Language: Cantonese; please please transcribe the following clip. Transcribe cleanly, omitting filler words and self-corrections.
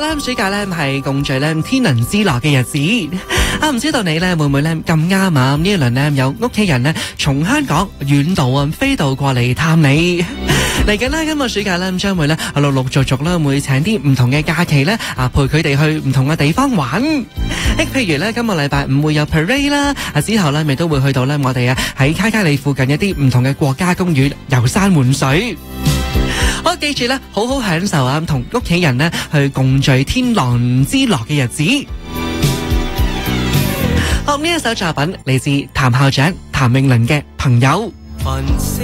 咧，暑假咧係共聚咧天倫之樂嘅日子。唔知道你咧會唔會咧咁啱啊？呢一輪咧有屋企人咧從香港遠道飛到過嚟探你。嚟緊咧今個暑假咧將會咧陸陸續續咧會請啲唔同嘅假期咧陪佢哋去唔同嘅地方玩。譬如咧今個禮拜五會有 parade 啦，之後咧咪都會去到咧我哋喺卡加里附近一啲唔同嘅國家公園遊山玩水。我記住咧，好好享受同屋企人咧去共聚天倫之樂嘅日子。呢一首作品嚟自譚校長譚詠麟嘅《朋友》。